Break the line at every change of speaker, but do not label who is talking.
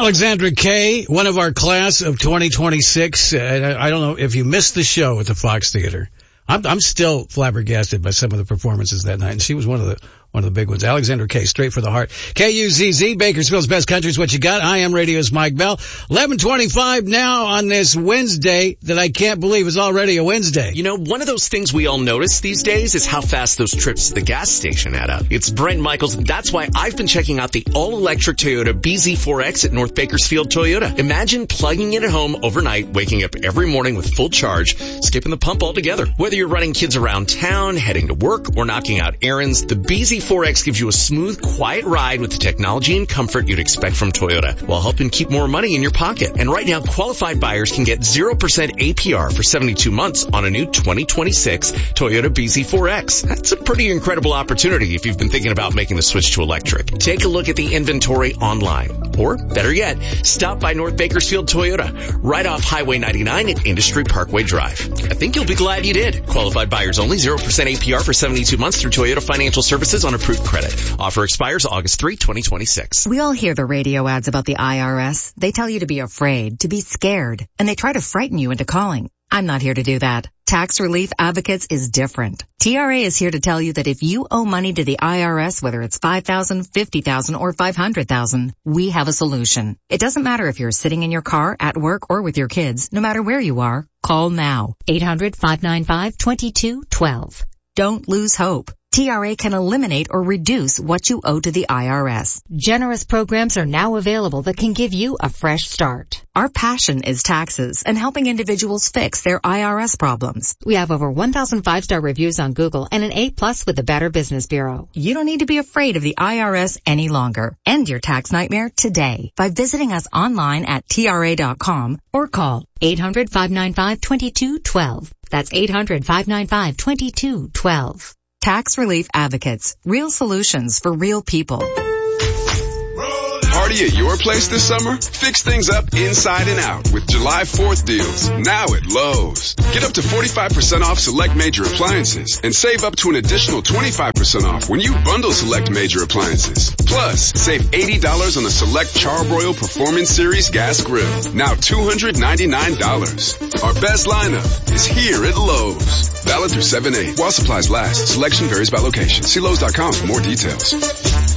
Alexandra Kay, one of our class of 2026. I don't know if you missed the show at the Fox Theater. I'm still flabbergasted by some of the performances that night, and she was one of the big ones. Alexandra Kay, straight for the heart. KUZZ, Bakersfield's best country is what you got. I am Radio's Mike Bell. 11:25 now on this Wednesday that I can't believe is already a Wednesday.
You know, one of those things we all notice these days is how fast those trips to the gas station add up. It's Brent Michaels, and that's why I've been checking out the all-electric Toyota BZ4X at North Bakersfield Toyota. Imagine plugging it at home overnight, waking up every morning with full charge, skipping the pump altogether. Whether you're running kids around town, heading to work, or knocking out errands, the BZ4X gives you a smooth, quiet ride with the technology and comfort you'd expect from Toyota, while helping keep more money in your pocket. And right now, qualified buyers can get 0% APR for 72 months on a new 2026 Toyota BZ4X. That's a pretty incredible opportunity if you've been thinking about making the switch to electric. Take a look at the inventory online. Or, better yet, stop by North Bakersfield Toyota, right off Highway 99 at Industry Parkway Drive. I think you'll be glad you did. Qualified buyers only, 0% APR for 72 months through Toyota Financial Services on approved credit. Offer expires August 3, 2026.
We all hear the radio ads about the IRS. They tell you to be afraid, to be scared, and they try to frighten you into calling. I'm not here to do that. Tax Relief Advocates is different. TRA is here to tell you that if you owe money to the IRS, whether it's $5,000, $50,000, or $500,000, we have a solution. It doesn't matter if you're sitting in your car, at work, or with your kids. No matter where you are, call now. 800-595-2212. Don't lose hope. TRA can eliminate or reduce what you owe to the IRS.
Generous programs are now available that can give you a fresh start.
Our passion is taxes and helping individuals fix their IRS problems.
We have over 1,000 5-star reviews on Google and an A+ with the Better Business Bureau.
You don't need to be afraid of the IRS any longer. End your tax nightmare today by visiting us online at TRA.com or call
800-595-2212. That's 800-595-2212.
Tax Relief Advocates. Real solutions for real people.
Party at your place this summer? Fix things up inside and out with July 4th deals now at Lowe's. Get up to 45% off select major appliances and save up to an additional 25% off when you bundle select major appliances. Plus, save $80 on the select Charbroil Performance Series gas grill. Now $299. Our best lineup is here at Lowe's. Valid through 7/8. While supplies last, selection varies by location. See Lowe's.com for more details.